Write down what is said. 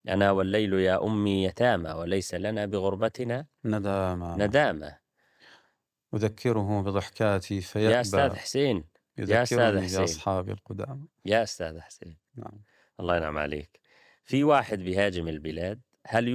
أنا والليل يا أمي يتامى وليس لنا بغربتنا ندامة. ندامة. أذكره بضحكاتي يا أستاذ فيأبى، حسين، يا أستاذ يذكرني حسين، بأصحابي القدامى. يا أستاذ حسين، نعم. الله ينعم عليك. في واحد بيهاجم البلاد، هل